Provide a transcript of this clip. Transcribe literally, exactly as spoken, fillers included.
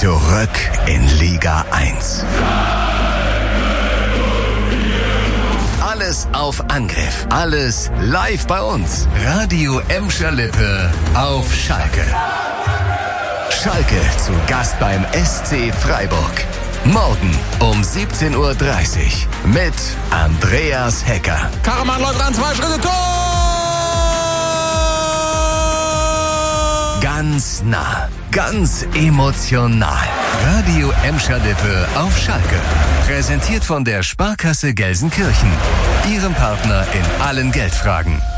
Zurück in Liga eins. Alles auf Angriff. Alles live bei uns. Radio Emscher Lippe auf Schalke. Schalke zu Gast beim S C Freiburg. Morgen um siebzehn Uhr dreißig mit Andreas Hecker. Karaman läuft an, zwei Schritte, Tor! Ganz nah, ganz emotional. Radio Emscher Lippe auf Schalke. Präsentiert von der Sparkasse Gelsenkirchen. Ihrem Partner in allen Geldfragen.